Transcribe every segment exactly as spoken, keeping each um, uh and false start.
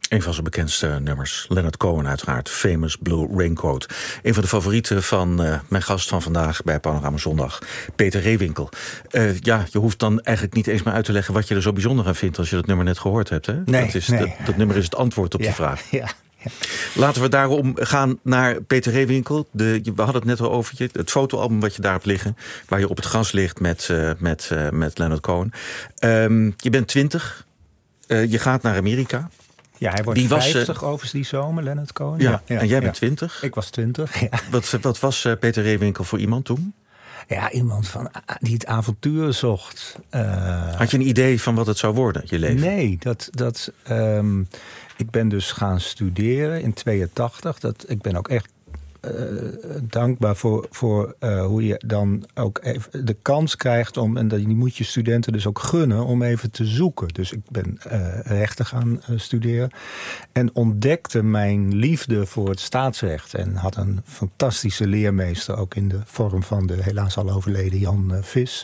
Een van zijn bekendste nummers. Leonard Cohen uiteraard. Famous Blue Raincoat. Een van de favorieten van uh, mijn gast van vandaag bij Panorama Zondag. Peter Reewinkel. Uh, ja, je hoeft dan eigenlijk niet eens meer uit te leggen wat je er zo bijzonder aan vindt als je dat nummer net gehoord hebt. Hè? Nee, dat, is, nee. dat, dat nummer is het antwoord op ja, de vraag. Ja, ja. Laten we daarom gaan naar Peter Reewinkel. De, we hadden het net al over je. Het fotoalbum wat je daar hebt liggen. Waar je op het gras ligt met, uh, met, uh, met Leonard Cohen. Um, je bent twintig. Uh, je gaat naar Amerika. Ja, hij wordt die was, vijftig overigens die zomer, Leonard Cohen. Ja, ja, en jij ja. bent twintig. Ik was twintig, ja. Wat, wat was uh, Peter Reewinkel voor iemand toen? Ja, iemand van, die het avontuur zocht. Uh, Had je een idee van wat het zou worden, je leven? Nee, dat... dat um, ik ben dus gaan studeren in tweeëntachtig. Dat, ik ben ook echt uh, dankbaar voor, voor uh, hoe je dan ook even de kans krijgt om, en dat, die moet je studenten dus ook gunnen, om even te zoeken. Dus ik ben uh, rechten gaan uh, studeren en ontdekte mijn liefde voor het staatsrecht. En had een fantastische leermeester, ook in de vorm van de helaas al overleden Jan uh, Vis.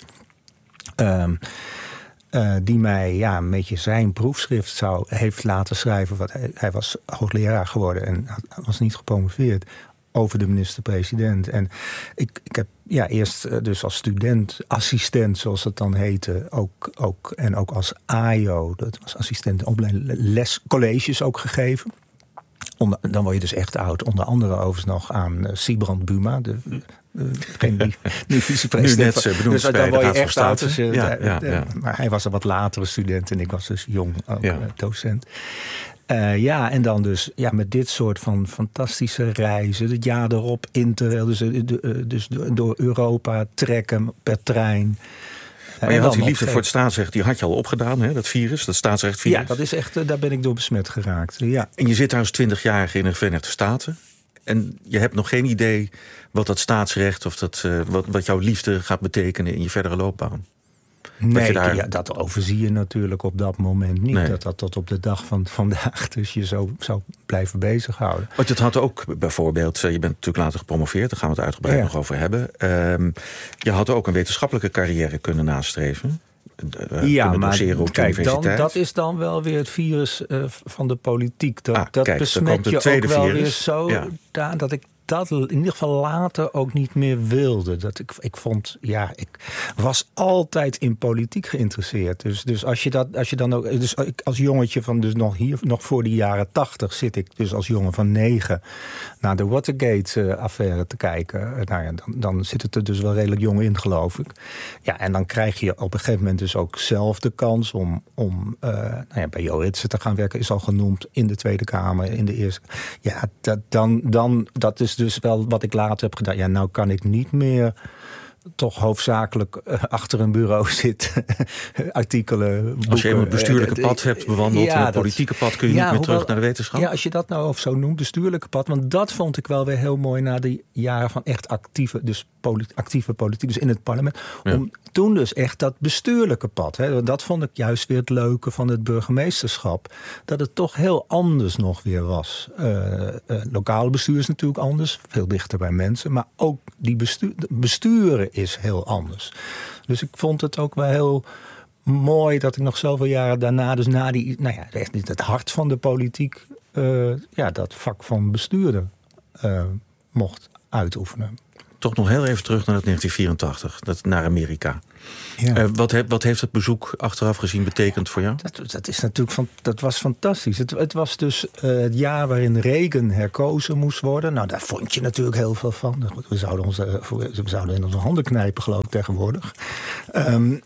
Um, Uh, die mij ja, een beetje zijn proefschrift zou, heeft laten schrijven. Wat hij, hij was hoogleraar geworden en had, was niet gepromoveerd over de minister-president. En ik, ik heb ja, eerst uh, dus als student, assistent zoals het dan heette, ook, ook, en ook als A I O, dat was assistent opleiding, les, colleges ook gegeven. Onder, dan word je dus echt oud. Onder andere overigens nog aan uh, Sibrand Buma, de Uh, geen die, nu vicepresident. Nu net benoemd dus bij dan word je de Raad echt van oud. State. Dus, uh, ja, ja, uh, ja. Maar hij was een wat latere student en ik was dus jong, ook ja. uh, docent. Uh, ja, en dan dus ja, met dit soort van fantastische reizen. Het jaar erop Interrail, dus, uh, dus door Europa trekken per trein. Maar je had die liefde voor het staatsrecht, die had je al opgedaan, hè? Dat virus, dat staatsrechtvirus. Ja, dat is echt, daar ben ik door besmet geraakt. Ja. En je zit daar als twintigjarige in de Verenigde Staten. En je hebt nog geen idee wat dat staatsrecht, of dat, uh, wat, wat jouw liefde gaat betekenen in je verdere loopbaan. Nee, dat, daar... ja, dat overzie je natuurlijk op dat moment niet. Nee. Dat dat tot op de dag van vandaag dus je zo zou blijven bezighouden. Want het had ook bijvoorbeeld, je bent natuurlijk later gepromoveerd, daar gaan we het uitgebreid ja. nog over hebben. Um, je had ook een wetenschappelijke carrière kunnen nastreven. Uh, ja, maar op kijk, dan, dat is dan wel weer het virus uh, van de politiek. Dat, ah, dat kijk, besmet je ook virus. wel weer zo ja. da, dat ik dat in ieder geval later ook niet meer wilde. Dat ik, ik vond, ja, ik was altijd in politiek geïnteresseerd. Dus, dus als je dat, als je dan ook, dus als jongetje van, dus nog hier, nog voor de jaren tachtig, zit ik dus als jongen van negen naar de Watergate-affaire te kijken. Nou ja, dan, dan zit het er dus wel redelijk jong in, geloof ik. Ja, en dan krijg je op een gegeven moment dus ook zelf de kans om, om uh, nou ja, bij Jo Ritsen te gaan werken, is al genoemd in de Tweede Kamer, in de Eerste. Ja, dat, dan, dan, dat is dus wel wat ik later heb gedaan. Ja, nou kan ik niet meer toch hoofdzakelijk uh, achter een bureau zitten. Artikelen, boeken. Als je eenmaal het bestuurlijke uh, pad hebt bewandeld... ja, en het politieke dat, pad kun je ja, niet meer hoewel, terug naar de wetenschap? Ja, als je dat nou of zo noemt, bestuurlijke pad. Want dat vond ik wel weer heel mooi na die jaren van echt actieve... dus polit, actieve politiek, dus in het parlement. Ja. Om toen dus echt dat bestuurlijke pad. Hè, dat vond ik juist weer het leuke van het burgemeesterschap. Dat het toch heel anders nog weer was. Uh, uh, lokale bestuur is natuurlijk anders. Veel dichter bij mensen. Maar ook die bestuur, besturen is heel anders. Dus ik vond het ook wel heel mooi dat ik nog zoveel jaren daarna, dus na die, nou ja, echt het hart van de politiek, uh, ja, dat vak van bestuurder uh, mocht uitoefenen. Toch nog heel even terug naar het negentien vierentachtig, dat, naar Amerika. Ja. Uh, wat, he, wat heeft het bezoek achteraf gezien betekend voor jou? Dat, dat, is natuurlijk van, dat was fantastisch. Het, het was dus uh, het jaar waarin Reagan herkozen moest worden. Nou, daar vond je natuurlijk heel veel van. We zouden, ons, uh, we zouden in onze handen knijpen, geloof ik, tegenwoordig. Um,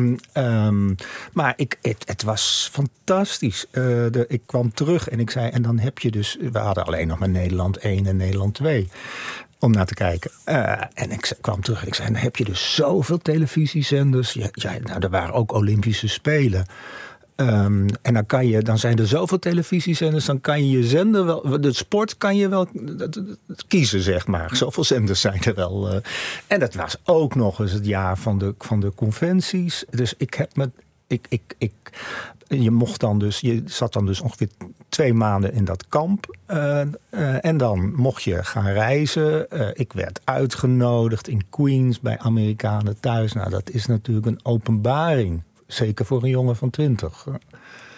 um, maar ik, het, het was fantastisch. Uh, de, ik kwam terug en ik zei, en dan heb je dus... We hadden alleen nog maar Nederland één en Nederland twee... om naar te kijken. Uh, en ik kwam terug en ik zei, dan heb je dus zoveel televisiezenders. Ja, ja, nou, er waren ook Olympische Spelen. Um, en dan, kan je, dan zijn er zoveel televisiezenders, dan kan je je zender wel... De sport kan je wel kiezen, zeg maar. Zoveel zenders zijn er wel. Uh, en dat was ook nog eens het jaar van de, van de conventies. Dus ik heb me... Ik, ik, ik, je mocht dan dus, je zat dan dus ongeveer twee maanden in dat kamp. Uh, uh, en dan mocht je gaan reizen. Uh, ik werd uitgenodigd in Queens bij Amerikanen thuis. Nou, dat is natuurlijk een openbaring. Zeker voor een jongen van twintig.